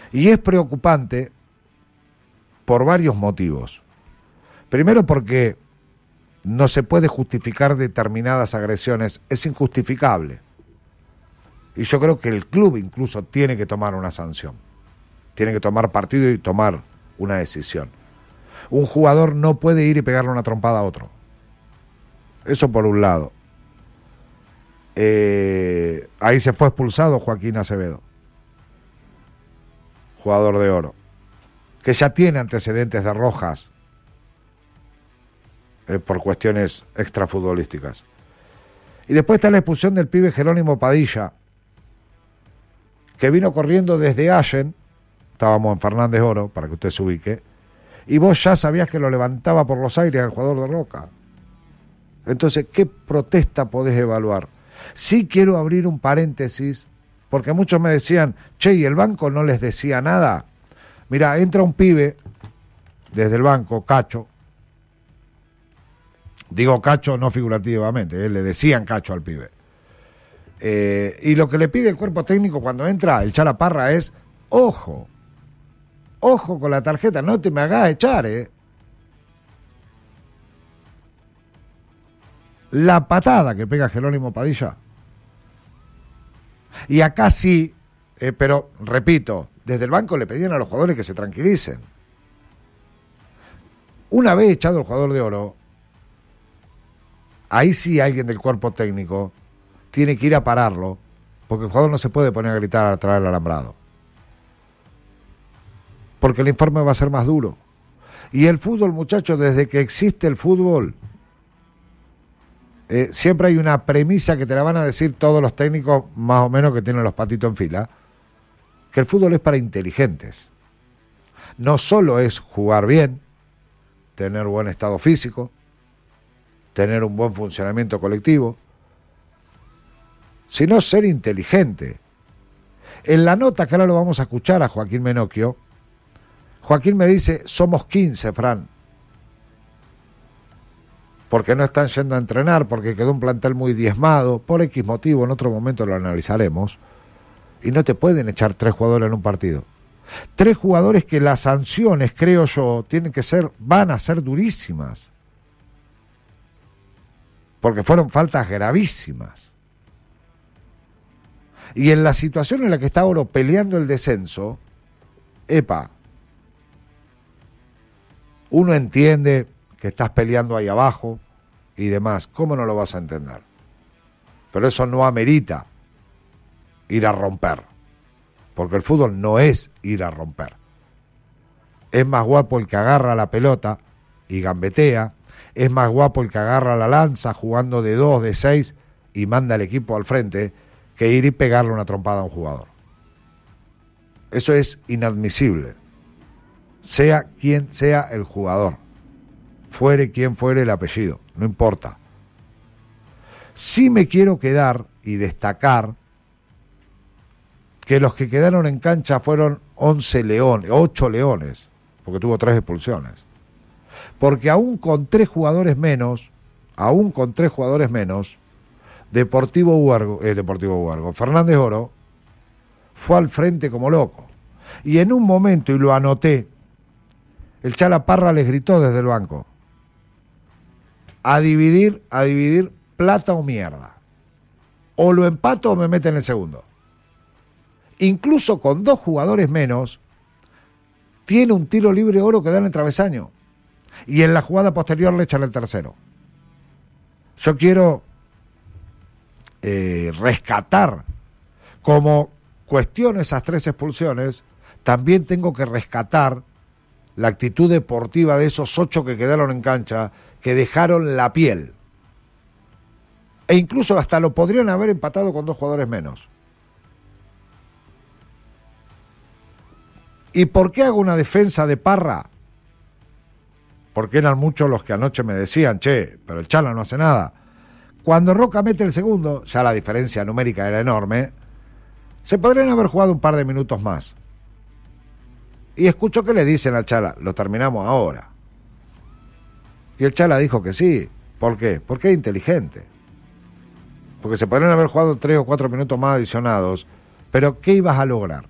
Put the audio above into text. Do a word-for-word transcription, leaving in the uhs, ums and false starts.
Y es preocupante por varios motivos. Primero porque no se puede justificar determinadas agresiones, es injustificable. Y yo creo que el club incluso tiene que tomar una sanción. Tiene que tomar partido y tomar una decisión. Un jugador no puede ir y pegarle una trompada a otro. Eso por un lado. Eh, ahí se fue expulsado Joaquín Acevedo, jugador de Oro, que ya tiene antecedentes de rojas eh, por cuestiones extrafutbolísticas. Y después está la expulsión del pibe Jerónimo Padilla, que vino corriendo desde Allen, estábamos en Fernández Oro, para que usted se ubique, y vos ya sabías que lo levantaba por los aires al jugador de Roca. Entonces, ¿qué protesta podés evaluar? Sí quiero abrir un paréntesis, porque muchos me decían, che, ¿y el banco no les decía nada? Mira, entra un pibe desde el banco, Cacho, digo Cacho no figurativamente, eh, le decían Cacho al pibe, eh, y lo que le pide el cuerpo técnico cuando entra el Chala Parra es, ojo, ojo con la tarjeta, no te me hagas echar, eh. La patada que pega Jerónimo Padilla. Y acá sí, eh, pero repito, desde el banco le pedían a los jugadores que se tranquilicen. Una vez echado el jugador de Oro, ahí sí alguien del cuerpo técnico tiene que ir a pararlo, porque el jugador no se puede poner a gritar a traer el alambrado. Porque el informe va a ser más duro. Y el fútbol, muchachos, desde que existe el fútbol, Eh, siempre hay una premisa que te la van a decir todos los técnicos más o menos que tienen los patitos en fila, que el fútbol es para inteligentes. No solo es jugar bien, tener buen estado físico, tener un buen funcionamiento colectivo, sino ser inteligente. En la nota que ahora lo vamos a escuchar a Joaquín Menocchio, Joaquín me dice, somos quince, Fran, porque no están yendo a entrenar, porque quedó un plantel muy diezmado, por X motivo, en otro momento lo analizaremos, y no te pueden echar tres jugadores en un partido. Tres jugadores que las sanciones, creo yo, tienen que ser, van a ser durísimas, porque fueron faltas gravísimas. Y en la situación en la que está Oro peleando el descenso, epa, uno entiende que estás peleando ahí abajo y demás, ¿cómo no lo vas a entender? Pero eso no amerita ir a romper, porque el fútbol no es ir a romper. Es más guapo el que agarra la pelota y gambetea, es más guapo el que agarra la lanza jugando de dos, de seis y manda al equipo al frente, que ir y pegarle una trompada a un jugador. Eso es inadmisible, sea quien sea el jugador, fuere quien fuere el apellido, no importa. Sí me quiero quedar y destacar que los que quedaron en cancha fueron once leones, ocho leones, porque tuvo tres expulsiones. Porque aún con tres jugadores menos, aún con tres jugadores menos, Deportivo Huergo, eh, Deportivo Huergo, Fernández Oro fue al frente como loco. Y en un momento, y lo anoté, el Chala Parra les gritó desde el banco: a dividir, a dividir plata o mierda. O lo empato o me meten en el segundo. Incluso con dos jugadores menos, tiene un tiro libre Oro que da en el travesaño. Y en la jugada posterior le echan el tercero. Yo quiero eh, rescatar como cuestiono esas tres expulsiones, también tengo que rescatar la actitud deportiva de esos ocho que quedaron en cancha, que dejaron la piel. E incluso hasta lo podrían haber empatado con dos jugadores menos. ¿Y por qué hago una defensa de Parra? Porque eran muchos los que anoche me decían, che, pero el Chala no hace nada. Cuando Roca mete el segundo, ya la diferencia numérica era enorme, se podrían haber jugado un par de minutos más. Y escucho que le dicen al Chala, lo terminamos ahora. Y el Chala dijo que sí. ¿Por qué? Porque es inteligente. Porque se podrían haber jugado tres o cuatro minutos más adicionados, pero ¿qué ibas a lograr?